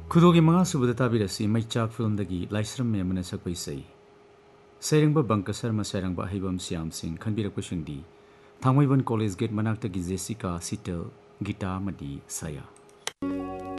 खुदोगी मंगा सुबुदा ताबिरसी मैचाक फिल्मदगी लाइस्रम मेमना सकपै सै सैरंगबा bunk Sharma सैरंगबा हईबम Shyam Singh खनबिरकपसिंगदी थांगमैबन college gate मनाक्तगी Jessica Seattle Gita मदी साया।